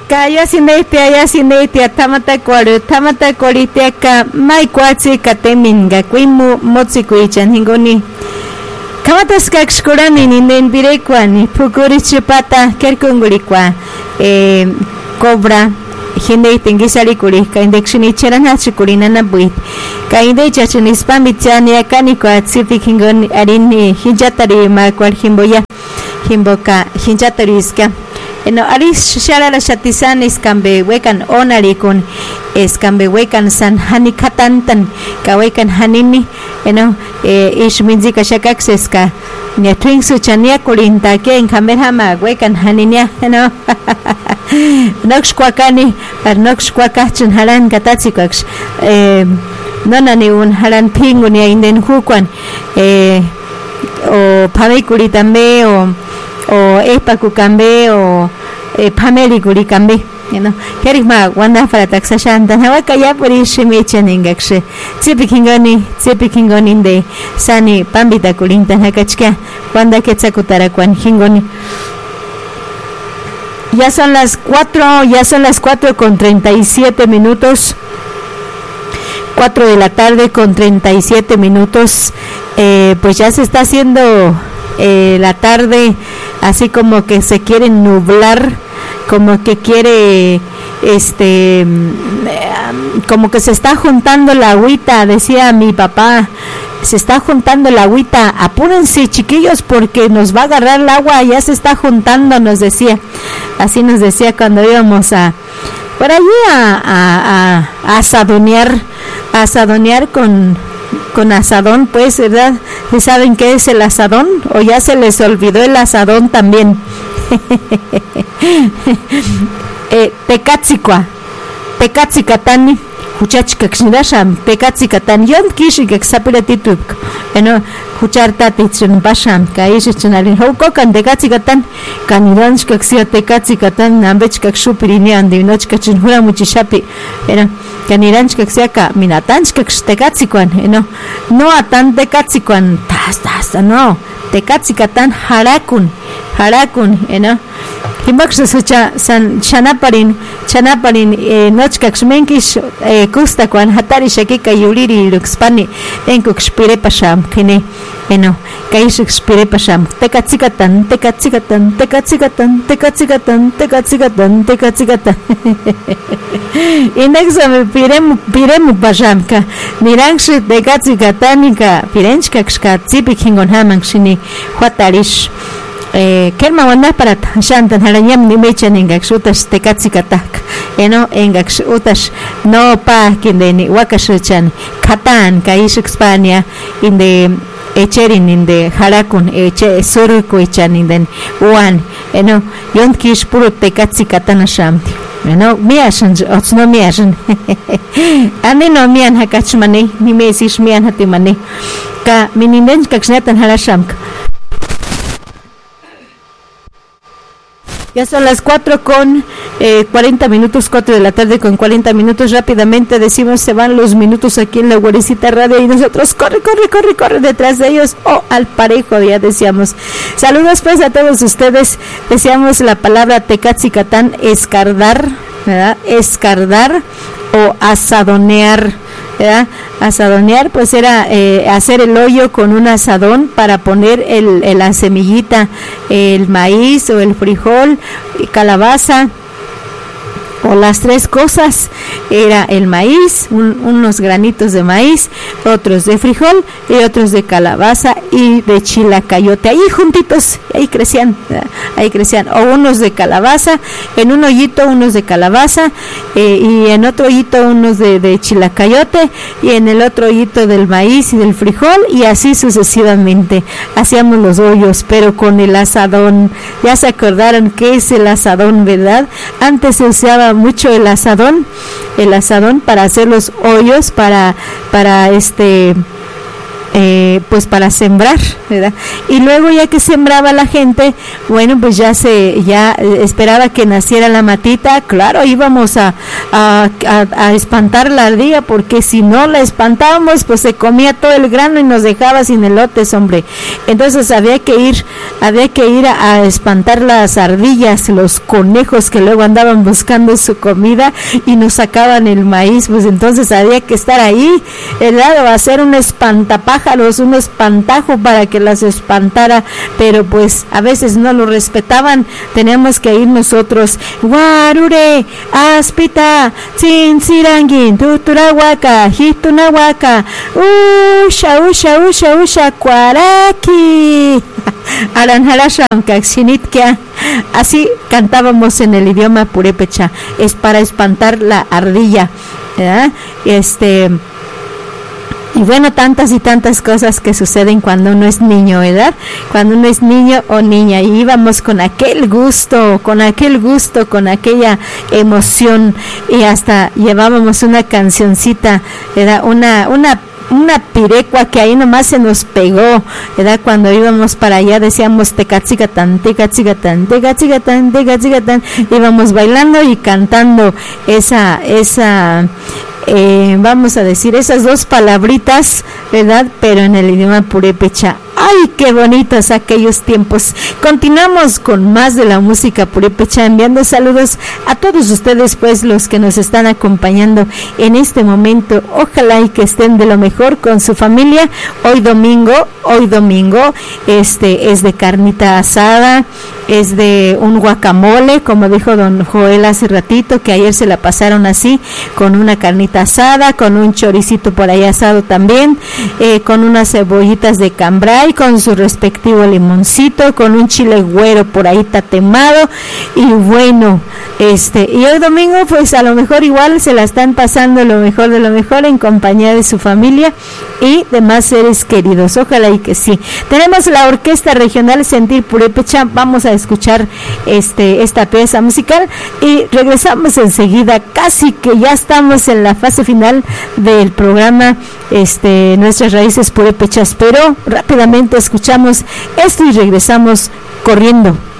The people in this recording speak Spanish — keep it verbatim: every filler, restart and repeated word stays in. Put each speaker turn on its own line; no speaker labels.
Kaya sinete aya sinete tamata kwaru tamata korite ka mai kwatsi kateminga kwimu motsi kuichan hingoni kamatas kakshkurani ninden birekwani pukuri chipata kerkungurikwa eh cobra hinde tengisari kuri kaindekshini cherana chikurina na buit kainde chachini spambichani akani kwa tsipi hingoni arini hinjatari ma kwal himboya himboka hinjatariska eno aris sharara shatisan iskambe wekan onari kun iskambe wekan san hanikatantan ka wekan hanini eno e ishminzi kashakakseska ne twin suchania kurinta ke en kamerama wekan haninia eno nox kwakani nox kwakachin haran katatsikaks eh nonani un haran pingu ni inden hukwan eh o pamekuri tambe o o epaku kambe o e pameli guri kambe you kerigma wanda para taxashanta hawaka ya porishi chanengakshe tsipikingoni tsipikingoni de sani pambita kulinta hakachka wanda quetzakutara kwan hingoni. Ya son las cuatro, ya son las cuatro con treinta y siete minutos. Cuatro de la tarde con treinta y siete minutos. Eh, pues ya se está haciendo eh, la tarde, así como que se quiere nublar, como que quiere, este, como que se está juntando la agüita, decía mi papá. Se está juntando el agüita, apúrense chiquillos porque nos va a agarrar el agua, ya se está juntando, nos decía, así nos decía cuando íbamos a, por allí a, a, a, a asadonear, a asadonear con, con asadón, pues, ¿verdad? ¿Y saben qué es el asadón? O ya se les olvidó el asadón también. eh, Tecatzicua, Tecatzicatani. Huchachka kshirasham tekatzikatan yon kishi kexapiratituk eno hucharta tichun basham kaishi chinalin hokokan tekatzikatan kanidanchka ksia tekatzikatan nambechka kshupirini andi nochka chinhura muchishapi eno kanidanchka ksia ka minatanchka tekatzikuan eno no atan tekatzikuan tas tas no tekatzikatan harakun harakun eno Himax sucha san chanaparin chanaparin eh, nochka xmenkish eh, kusta kwan hatari shakika yuliri luxpani enkuk spire pasham kene eno kaish spire pasham tekatzikatan tekatzikatan tekatzikatan tekatzikatan tekatzikatan tekatzikatan inexam pirem pirem pasham ka nirangsh tekatzikatanika pirenchka kska tsipikingon hamang shini huatarish eh kelma wanda para shantan haranyam ni mechan engak utas tekatzikatak eno engak utas no pa kindeni wakashuchan katan kaish España inde echerin inde harakun eche surko echan inden uan eno yontkish puro tekatzikatan shamti eno miashan otsno miashan ani no mian hakachmani ni mesish mian hatimani ka mininden kaksnatan harashamk. Ya son las cuatro con eh, cuarenta minutos, cuatro de la tarde con cuarenta minutos. Rápidamente decimos, se van los minutos aquí en la Guarecita Radio y nosotros corre, corre, corre, corre detrás de ellos o oh, al parejo, ya decíamos. Saludos pues a todos ustedes. Decíamos la palabra tecatzicatán, escardar, ¿verdad? Escardar o asadonear, ¿verdad? Asadonear pues era eh, hacer el hoyo con un asadón para poner el, el, la semillita, el maíz o el frijol, calabaza o las tres cosas. Era el maíz, un, unos granitos de maíz, otros de frijol y otros de calabaza y de chilacayote, ahí juntitos, ahí crecían, ahí crecían, o unos de calabaza, en un hoyito unos de calabaza eh, y en otro hoyito unos de, de chilacayote y en el otro hoyito del maíz y del frijol y así sucesivamente. Hacíamos los hoyos, pero con el asadón. Ya se acordaron qué es el asadón, ¿verdad? Antes se usaba mucho el asadón, el asadón para hacer los hoyos, para, para este, eh, pues para sembrar, ¿verdad? Y luego ya que sembraba la gente, bueno, pues ya se ya esperaba que naciera la matita. Claro, íbamos a, a, a, a espantar la ardilla, porque si no la espantábamos, pues se comía todo el grano y nos dejaba sin elotes, hombre. Entonces había que ir había que ir a, a espantar las ardillas, los conejos que luego andaban buscando su comida y nos sacaban el maíz. Pues entonces había que estar ahí, ¿verdad? Hacer un espantapájaros, un espantajo para que las espantara, pero pues a veces no lo respetaban. Teníamos que ir nosotros. Guarure, aspita, tzintzirangin, tuturahuaca, jitunahuaca, usha, usha, usha, usha, cuaraki, aranjarasham, caxinitkia. Así cantábamos en el idioma purépecha. Es para espantar la ardilla, ¿verdad? Este... Y bueno, tantas y tantas cosas que suceden cuando uno es niño, ¿verdad? Cuando uno es niño o niña, y íbamos con aquel gusto, con aquel gusto, con aquella emoción, y hasta llevábamos una cancioncita, ¿verdad? Una, una una pirecua que ahí nomás se nos pegó, ¿verdad? Cuando íbamos para allá decíamos tecachicatán, tecachicatán, tecachicatán, tecachicatán, íbamos bailando y cantando esa, esa, eh, vamos a decir, esas dos palabritas, ¿verdad? Pero en el idioma purépecha. ¡Ay, qué bonitos aquellos tiempos! Continuamos con más de la música purépecha, enviando saludos a todos ustedes, pues, los que nos están acompañando en este momento. Ojalá y que estén de lo mejor con su familia. Hoy domingo, hoy domingo, este es de carnita asada, es de un guacamole, como dijo don Joel hace ratito, que ayer se la pasaron así, con una carnita asada, con un choricito por ahí asado también, eh, con unas cebollitas de cambray, con su respectivo limoncito, con un chile güero por ahí tatemado, y bueno, este, y hoy domingo pues a lo mejor igual se la están pasando lo mejor de lo mejor en compañía de su familia y demás seres queridos. Ojalá y que sí. Tenemos la Orquesta Regional Sentir Purépecha. Vamos a escuchar este esta pieza musical y regresamos enseguida. Casi que ya estamos en la fase final del programa, este Nuestras Raíces Purépechas, pero rápidamente escuchamos esto y regresamos corriendo.